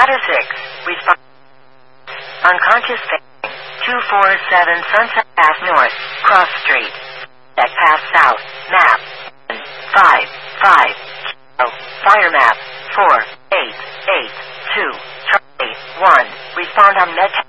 Matter 6. Respond. Unconscious failing. 247 Sunset Path North. Cross Street. That path south. Map. 5. Fire map. 4. 8. 2. Charlie. 1. Respond on Med.